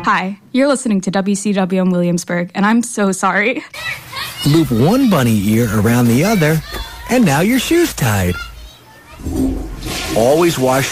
Hi, you're listening to WCW in Williamsburg, and I'm so sorry. Loop one bunny ear around the other, and now your shoe's tied. Always wash